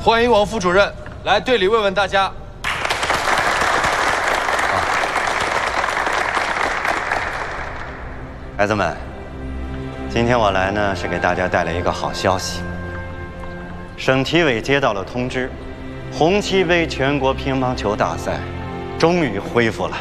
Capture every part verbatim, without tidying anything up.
欢迎王副主任来队里问问大家。 孩子们，今天我来呢是给大家带来一个好消息。省体委接到了通知，红旗杯全国乒乓球大赛终于恢复了。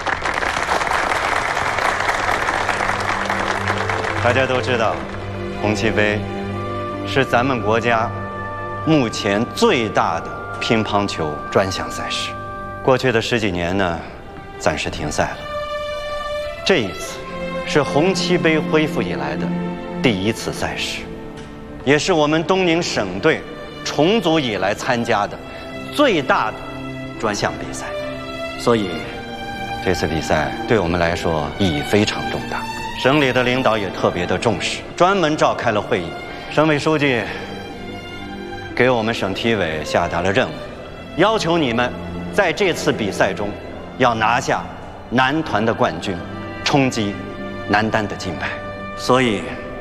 大家都知道，红旗杯是咱们国家目前最大的乒乓球专项赛事。过去的十几年呢，暂时停赛了。这一次是红旗杯恢复以来的第一次赛事，也是我们东宁省队重组以来参加的最大的专项比赛，所以这次比赛对我们来说意义非常重大。省里的领导也特别的重视，专门召开了会议。省委书记给我们省体委下达了任务，要求你们在这次比赛中要拿下男团的冠军，冲击男单的金牌。所以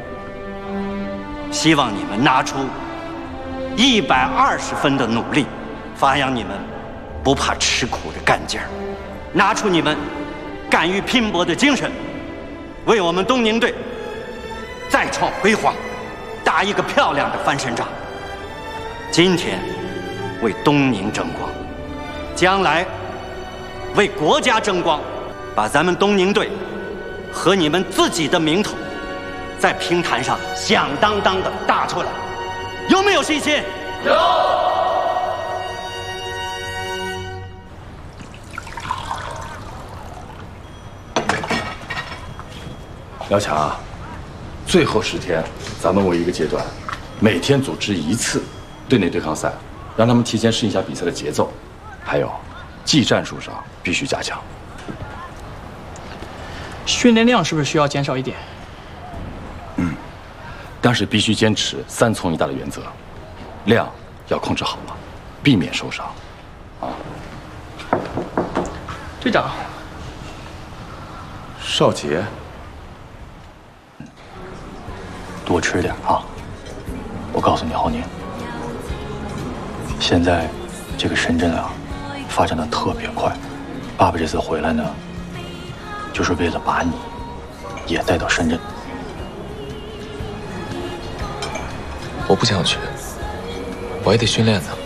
希望你们拿出一百二十分的努力，发扬你们不怕吃苦的干劲儿，拿出你们敢于拼搏的精神，为我们东宁队再创辉煌，打一个漂亮的翻身仗。今天为东宁争光，将来为国家争光，把咱们东宁队和你们自己的名头在乒坛上响当当的打出来，有没有信心？有。 姚强，最后十天，咱们为一个阶段，每天组织一次队内对抗赛，让他们提前适应一下比赛的节奏。还有，技战术上必须加强。 训练量是不是需要减少一点？ 嗯，但是必须坚持三从一大的原则，量要控制好了，避免受伤。啊， 队长， 少杰。 多吃点啊！我告诉你，浩宁，现在这个深圳啊，发展的特别快。爸爸这次回来呢，就是为了把你也带到深圳。 我不想去，我也得训练呢。